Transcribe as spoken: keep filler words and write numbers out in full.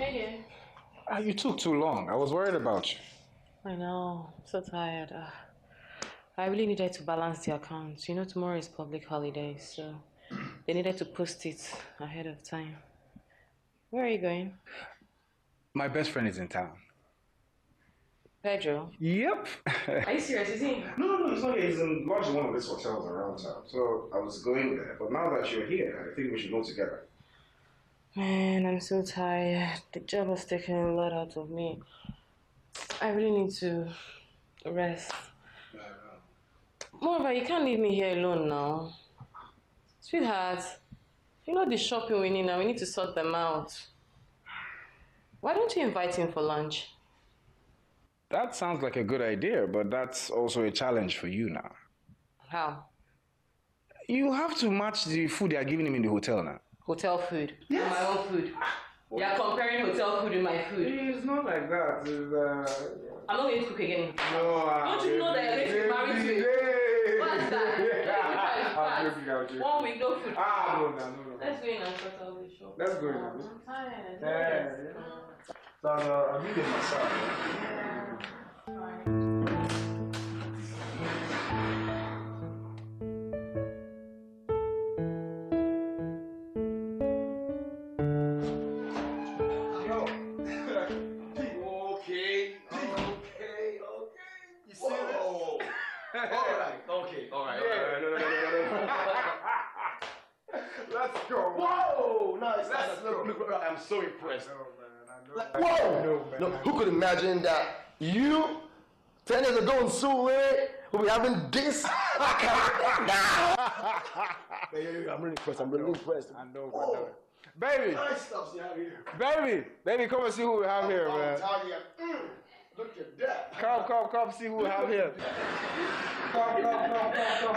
Hey. Ah, you took too long. I was worried about you. I know. I'm so tired. Uh, I really needed to balance the accounts. You know, tomorrow is public holiday, so they needed to post it ahead of time. Where are you going? My best friend is in town. Pedro. Yep. Are you serious? Is he? No, no, it's not. He's in lodged in one of these hotels around town. So I was going there. But now that you're here, I think we should go together. Man, I'm so tired. The job has taken a lot out of me. I really need to rest. Moreover, you can't leave me here alone now. Sweetheart, you know the shopping we need now. We need to sort them out. Why don't you invite him for lunch? That sounds like a good idea, but that's also a challenge for you now. How? You have to match the food they are giving him in the hotel now. Hotel food? Yes. My own food? You are comparing hotel food with my food? It's not like that. It's, uh... I'm not going to cook again. No, don't you know that you're going to be married to me? What's that? I'm joking, I'm joking. One week, no food. Ah, no, no, no, no. Let's go in and sort out the shop. Let's go in. Oh, I'm tired. Yeah, yeah. So, uh, I'm eating myself. Yeah. Fine. Alright, okay, alright, Yeah. alright, no, no, no, no, no, no. Let's go. Whoa, nice, Let's nice. go. Look, look, look, I'm so impressed. I know, man. I know. Like, I whoa! know, man. No, who could imagine that you, ten years ago in Sule, will be having this? Yeah, yeah, yeah, I'm really impressed, I'm really impressed. I know, Oh, I know. Baby, nice stuff you have here. baby, baby, come and see who we have here, I'm man. telling you, mm, look at that. Come, come, come, see who we have here. Come, come, come, come, come.